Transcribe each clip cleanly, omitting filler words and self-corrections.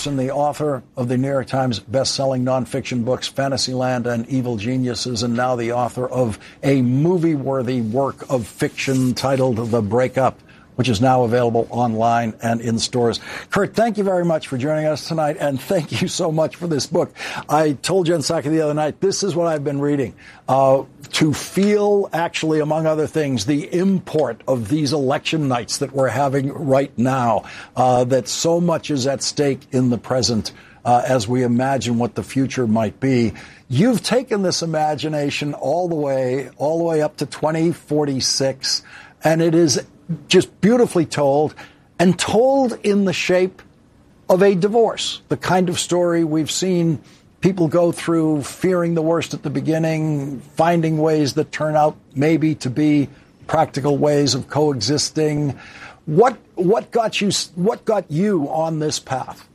Anderson, the author of the New York Times best-selling nonfiction books Fantasyland and Evil Geniuses, and now the author of a movie-worthy work of fiction titled The Breakup, which is now available online and in stores. Kurt, thank you very much for joining us tonight, and thank you so much for this book. I told Jen Psaki the other night, this is what I've been reading. To feel, actually, among other things, the import of these election nights that we're having right now, that so much is at stake in the present as we imagine what the future might be. You've taken this imagination all the way up to 2046, and it is just beautifully told, and told in the shape of a divorce, the kind of story we've seen people go through, fearing the worst at the beginning, finding ways that turn out maybe to be practical ways of coexisting. What got you on this path?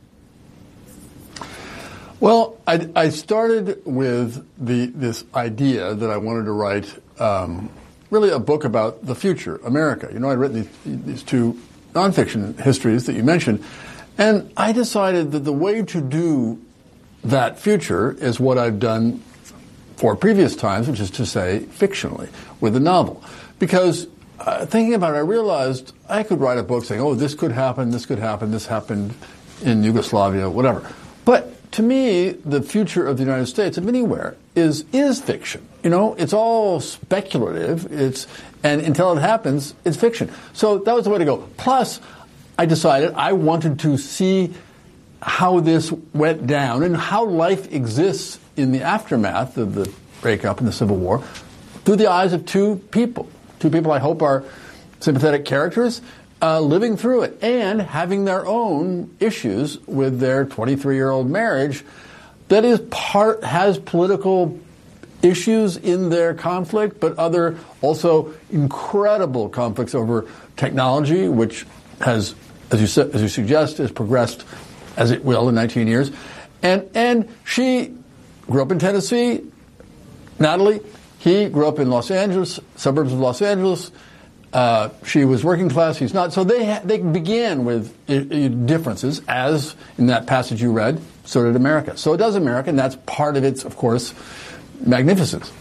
Well, I started with this idea that I wanted to write really a book about the future, America. You know, I'd written these two nonfiction histories that you mentioned, and I decided that the way to do that future is what I've done for previous times, which is to say fictionally, with a novel. Because thinking about it, I realized I could write a book saying, oh, this could happen, this happened in Yugoslavia, whatever. But to me, the future of the United States, of anywhere, is fiction. You know, it's all speculative. And until it happens, it's fiction. So that was the way to go. Plus, I decided I wanted to see how this went down and how life exists in the aftermath of the breakup and the Civil War through the eyes of two people I hope are sympathetic characters, living through it and having their own issues with their 23-year-old marriage that has political issues in their conflict, but other also incredible conflicts over technology, which has, as you suggest, has progressed as it will in 19 years. And she grew up in Tennessee, Natalie. He grew up in Los Angeles, suburbs of Los Angeles. She was working class, he's not. So they began with differences, as in that passage you read, so did America. So does America, and that's part of its, of course, magnificence.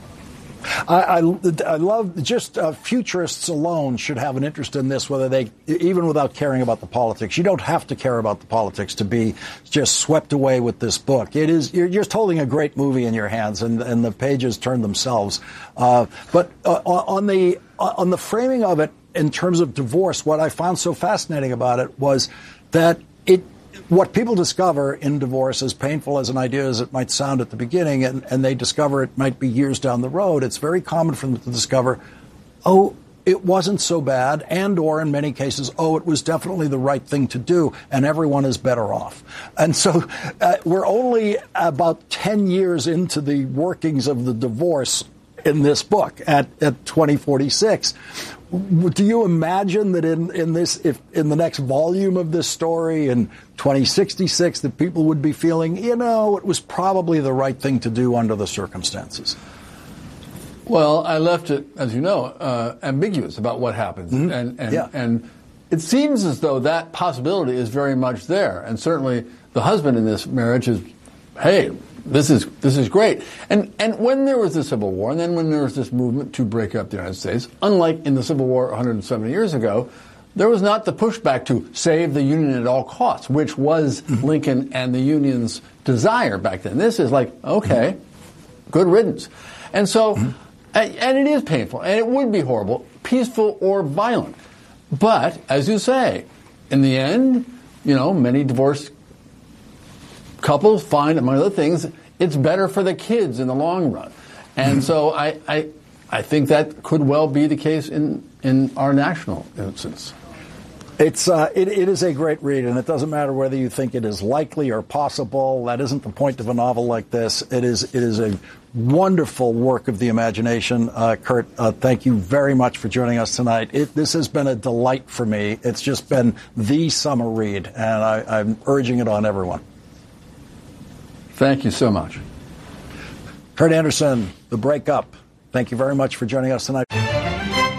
I love, just futurists alone should have an interest in this, whether they, even without caring about the politics. You don't have to care about the politics to be just swept away with this book. It is, you're just holding a great movie in your hands, and the pages turn themselves. But on the framing of it in terms of divorce, what I found so fascinating about it was that what people discover in divorce, as painful as an idea as it might sound at the beginning, and they discover it might be years down the road, it's very common for them to discover, oh, it wasn't so bad, and or in many cases, oh, it was definitely the right thing to do, and everyone is better off. And so we're only about 10 years into the workings of the divorce in this book at 2046. Do you imagine that in the next volume of this story in 2066 that people would be feeling, it was probably the right thing to do under the circumstances? Well, I left it, as you know, ambiguous about what happens, and it seems as though that possibility is very much there, and certainly the husband in this marriage is, hey, this is great. And when there was the Civil War, and then when there was this movement to break up the United States, unlike in the Civil War 170 years ago, there was not the pushback to save the Union at all costs, which was Lincoln and the Union's desire back then. This is like, okay, good riddance. And so, and it is painful, and it would be horrible, peaceful or violent. But, as you say, in the end, many divorced couples find, among other things, it's better for the kids in the long run. And so I think that could well be the case in our national instance. It is a great read, and it doesn't matter whether you think it is likely or possible. That isn't the point of a novel like this. It is a wonderful work of the imagination. Kurt, thank you very much for joining us tonight. This has been a delight for me. It's just been the summer read, and I'm urging it on everyone. Thank you so much. Kurt Anderson, The Breakup. Thank you very much for joining us tonight.